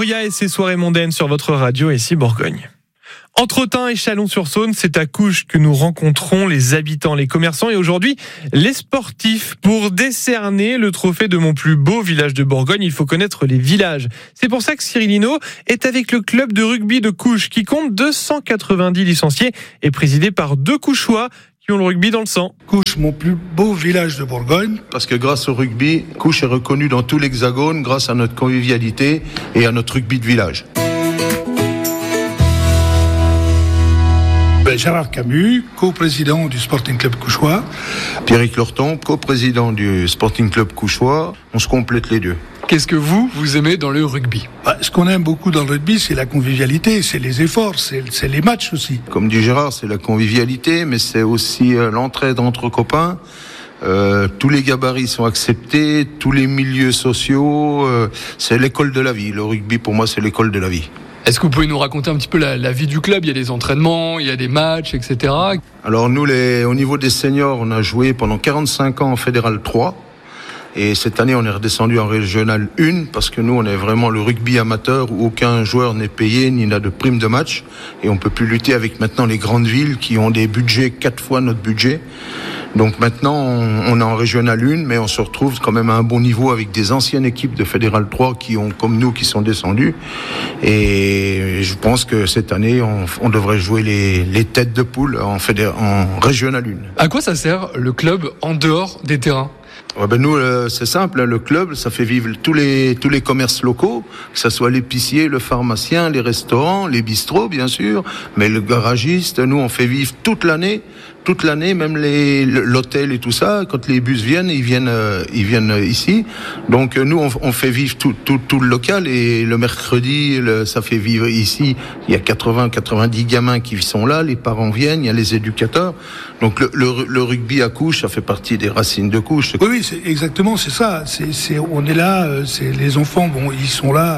Gloria et ses soirées mondaines sur votre radio ici Bourgogne. Entre Autun et Chalon-sur-Saône, c'est à Couches que nous rencontrons les habitants, les commerçants et aujourd'hui les sportifs. Pour décerner le trophée de mon plus beau village de Bourgogne, il faut connaître les villages. C'est pour ça que Cyril Hinault est avec le club de rugby de Couches qui compte 290 licenciés et présidé par 2 Couchois qui ont le rugby dans le sang. Couches, mon plus beau village de Bourgogne. Parce que grâce au rugby, Couches est reconnu dans tout l'Hexagone grâce à notre convivialité et à notre rugby de village. Gérard Camus, co-président du Sporting Club Couchois. Pierrick Lorton, co-président du Sporting Club Couchois. On se complète les deux. Qu'est-ce que vous aimez dans le rugby ? Ce qu'on aime beaucoup dans le rugby, c'est la convivialité, c'est les efforts, c'est les matchs aussi. Comme dit Gérard, c'est la convivialité, mais c'est aussi l'entraide entre copains. Tous les gabarits sont acceptés, tous les milieux sociaux, c'est l'école de la vie. Le rugby, pour moi, c'est l'école de la vie. Est-ce que vous pouvez nous raconter un petit peu la vie du club ? Il y a des entraînements, il y a des matchs, etc. Alors nous, au niveau des seniors, on a joué pendant 45 ans en Fédéral 3. Et cette année, on est redescendu en Régional 1 parce que nous, on est vraiment le rugby amateur où aucun joueur n'est payé ni n'a de prime de match. Et on peut plus lutter avec maintenant les grandes villes qui ont des budgets 4 fois notre budget. Donc maintenant, on est en Régional 1, mais on se retrouve quand même à un bon niveau avec des anciennes équipes de Fédéral 3 qui ont, comme nous, qui sont descendues. Et je pense que cette année, on devrait jouer les têtes de poule en Régional 1. À quoi ça sert le club en dehors des terrains ? Nous, c'est simple, le club, ça fait vivre tous les commerces locaux, que ce soit l'épicier, le pharmacien, les restaurants, les bistrots, bien sûr, mais le garagiste, nous, on fait vivre toute l'année, même l'hôtel et tout ça. Quand les bus viennent, ils viennent ici. Donc, nous, on fait vivre tout le local et le mercredi, ça fait vivre ici. Il y a 90 gamins qui sont là, les parents viennent, il y a les éducateurs. Donc, le rugby à Couches, ça fait partie des racines de Couches. Oui, c'est ça. On est là, les enfants, ils sont là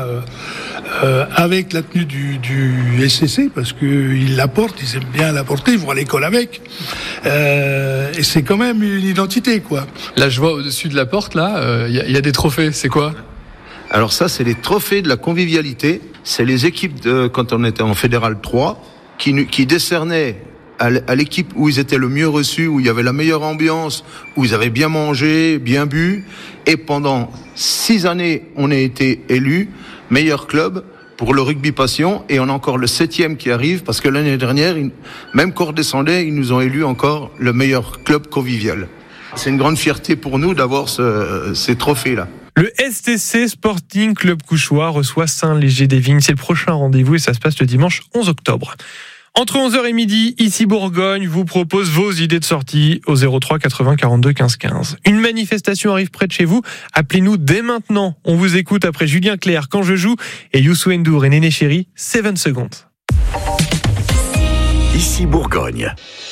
avec la tenue du SCC parce qu'ils l'apportent, ils aiment bien l'apporter, ils vont à l'école avec. Et c'est quand même une identité, quoi. Là, je vois au-dessus de la porte, là, il y a des trophées. C'est quoi ? Alors ça, c'est les trophées de la convivialité. C'est les équipes quand on était en Fédéral 3 qui décernaient à l'équipe où ils étaient le mieux reçus, où il y avait la meilleure ambiance, où ils avaient bien mangé, bien bu. Et pendant 6 années, on a été élus meilleur club pour le rugby passion. Et on a encore le 7e qui arrive, parce que l'année dernière, même qu'on redescendait, ils nous ont élus encore le meilleur club convivial. C'est une grande fierté pour nous d'avoir ces trophées-là. Le STC Sporting Club Couchois reçoit Saint-Léger-des-Vignes. C'est le prochain rendez-vous et ça se passe le dimanche 11 octobre. Entre 11h et midi, ici Bourgogne vous propose vos idées de sortie au 03 80 42 15 15. Une manifestation arrive près de chez vous, appelez-nous dès maintenant. On vous écoute après Julien Clerc, Quand je joue, et Youssou N'Dour et Néné Chéri, 7 seconds. Ici Bourgogne.